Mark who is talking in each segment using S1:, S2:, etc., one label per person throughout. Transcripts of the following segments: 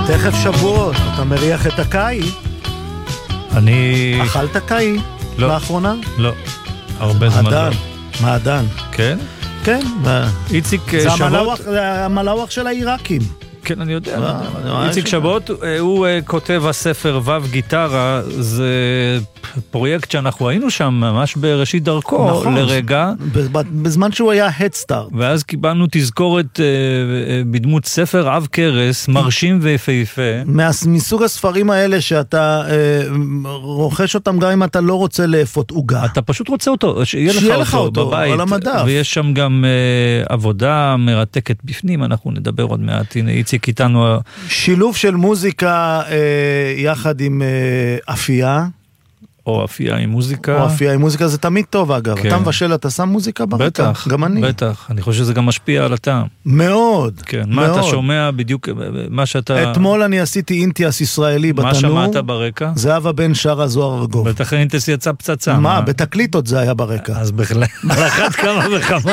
S1: תכף שבועות, אתה מריח את הקאי? אכלת קאי?
S2: לא.
S1: לאחרונה?
S2: לא. הרבה זמן לא.
S1: מעדן.
S2: כן?
S1: כן.
S2: איציק
S1: שבועות. זה המלאוח של העיראקים.
S2: כן, אני יודע. איציק שבועות, הוא כותב הספר וו גיטרה, זה פרויקט שאנחנו היינו שם ממש בראשית דרכו, לרגע.
S1: בזמן שהוא היה הדסטארט.
S2: ואז קיבלנו תזכורת בדמות ספר עב כרס, מרשים ויפהפה.
S1: מסוג הספרים האלה שאתה רוכש אותם גם אם אתה לא רוצה לאפות עוגה.
S2: אתה פשוט רוצה אותו, שיהיה לך אותו בבית.
S1: על המדף.
S2: ויש שם גם עבודה מרתקת בפנים, אנחנו נדבר עוד מעט. הנה, איציק איתנו.
S1: שילוב של מוזיקה יחד עם אפייה.
S2: או אפייה עם מוזיקה.
S1: או אפייה עם מוזיקה, זה תמיד טוב אגב. אתה מבשל, אתה שם מוזיקה ברקע?
S2: בטח.
S1: גם אני.
S2: בטח. אני חושב שזה גם משפיע על הטעם.
S1: מאוד.
S2: כן. מה אתה שומע בדיוק, מה שאתה...
S1: אתמול אני עשיתי אינטיאס ישראלי בתנור.
S2: מה שמעת ברקע?
S1: זהבה בן שרה זוהר ארגוב.
S2: בטח אינטיאס יצא פצצה.
S1: מה? בתקליטות זה היה ברקע.
S2: אז בכלל, על אחת כמה וכמה.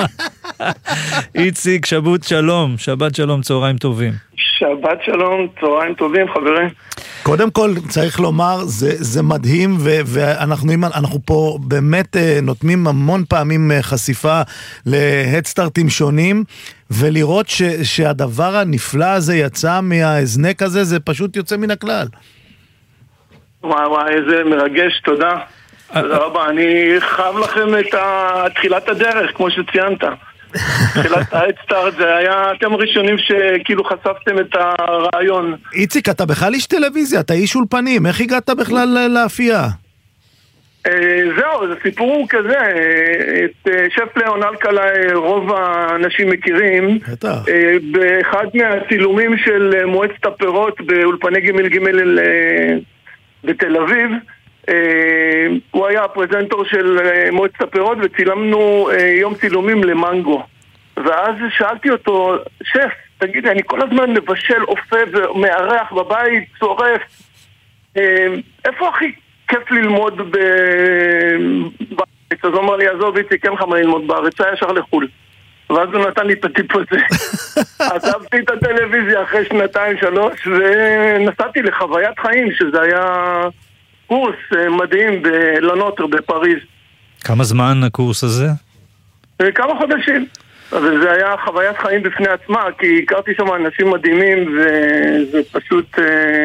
S2: איציק, שבת שלום. שבת שלום, צהריים טובים.
S3: שבת שלום, צהריים טובים, חברים.
S1: קודם כל, צריך לומר, זה מדהים, ואנחנו פה באמת נותנים המון פעמים חשיפה להדסטארטים שונים, ולראות שהדבר הנפלא הזה יצא מההזנק הזה, זה פשוט יוצא מן הכלל.
S3: וואי, איזה מרגש, תודה. תודה רבה, אני חייב לכם את תחילת הדרך, כמו שציינת. תחילת ההדסטארט, זה היה אתם הראשונים שכאילו חשפתם את הרעיון.
S1: איציק, אתה בכלל איש טלוויזיה, אתה איש אולפנים, איך הגעת בכלל להפייה?
S3: זהו, זה סיפור כזה, את שף ליאון אלקלה רוב האנשים מכירים.
S1: בטח.
S3: באחד מהצילומים של מועצת הפירות באולפני ג' בתל אביב, הוא היה הפרזנטור של מועצת הפירות וצילמנו יום צילומים למנגו. ואז שאלתי אותו, שף, תגידי, אני כל הזמן מבשל אופה ומארח בבית, צורף, איפה הכי כיף ללמוד בארץ? אז הוא אמר לי, עזוב איתי, כן חמה ללמוד בארץ, היה ישר לחול. ואז הוא נתן לי את הטיפ הזה. עזבתי את הטלוויזיה אחרי 2-3 ונסעתי לחוויית חיים, שזה היה קורס מדהים בלנוטר בפריז.
S2: כמה זמן הקורס הזה?
S3: כמה חודשים. אבל זה היה חוויית חיים בפני עצמה, כי הכרתי שם אנשים מדהימים, וזה פשוט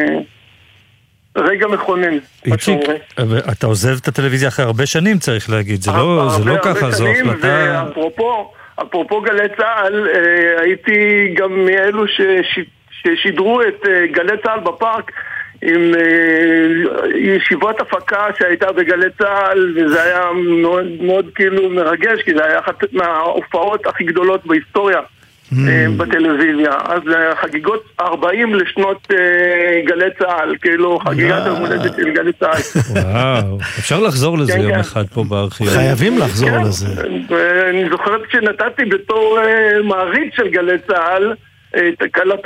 S3: רגע מכונן.
S2: איציק, אתה עוזב את הטלוויזיה אחרי הרבה שנים, צריך להגיד, זה לא ככה, זו החלטה...
S3: אפרופו גלי צהל, הייתי גם מאלו ששידרו את גלי צהל בפארק, עם ישיבות הפקה שהייתה בגלי צהל, וזה היה מאוד, מאוד כאילו מרגש, כי זה היה אחת מההופעות הכי גדולות בהיסטוריה בטלוויזיה. אז חגיגות 40 לשנות גלי צהל, כאילו חגיגת המולדת של גלי צהל.
S2: וואו, אפשר לחזור לזה יום אחד פה בארכיון.
S1: חייבים לחזור לזה.
S3: ואני זוכרת שנתתי בתור מעריץ של גלי צהל את הקלת